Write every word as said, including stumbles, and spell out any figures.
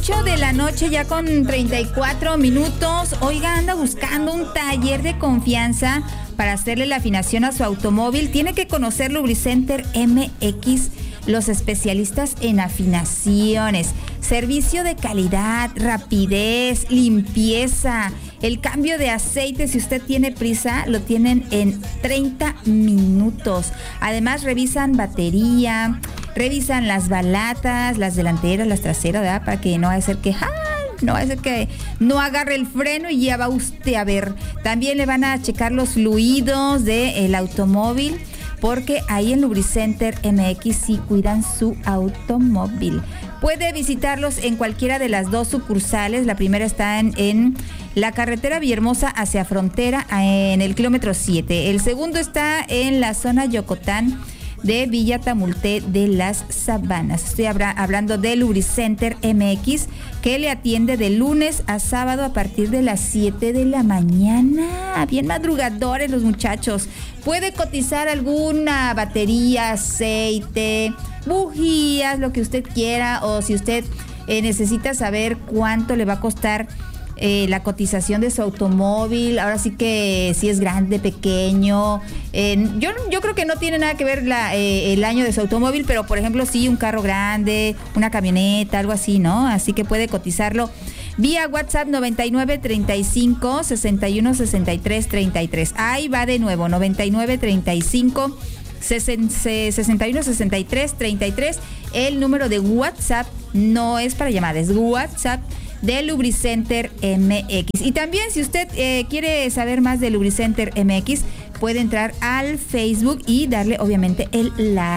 ocho de la noche, ya con treinta y cuatro minutos. Oiga, anda buscando un taller de confianza para hacerle la afinación a su automóvil. Tiene que conocer Lubricenter M X, los especialistas en afinaciones. Servicio de calidad, rapidez, limpieza. El cambio de aceite, si usted tiene prisa, lo tienen en treinta minutos. Además, revisan batería, revisan las balatas, las delanteras, las traseras, ¿verdad? Para que no vaya a ser que... ¡ah! No va a ser que no agarre el freno y ya va usted a ver. También le van a checar los fluidos del automóvil, porque ahí en Lubricenter M X sí cuidan su automóvil. Puede visitarlos en cualquiera de las dos sucursales. La primera está en, en la carretera Villahermosa hacia Frontera, en el kilómetro siete. El segundo está en la zona Yocotán de Villa Tamulté de las Sabanas. Estoy habla, hablando de Lubricenter M X, que le atiende de lunes a sábado a partir de las siete de la mañana. Bien madrugadores los muchachos. Puede cotizar alguna batería, aceite, bujías, lo que usted quiera, o si usted eh, necesita saber cuánto le va a costar Eh, la cotización de su automóvil, ahora sí que si es grande, pequeño, eh, yo, yo creo que no tiene nada que ver la, eh, el año de su automóvil, pero por ejemplo sí, un carro grande, una camioneta, algo así, ¿no? Así que puede cotizarlo vía WhatsApp noventa y nueve, treinta y cinco, sesenta y uno, sesenta y tres, treinta y tres. Ahí va de nuevo, noventa y nueve, treinta y cinco, sesenta y uno, sesenta y tres, treinta y tres. El número de WhatsApp no es para llamadas, es WhatsApp de Lubricenter M X. Y también, si usted eh, quiere saber más de Lubricenter M X, puede entrar al Facebook y darle obviamente el like.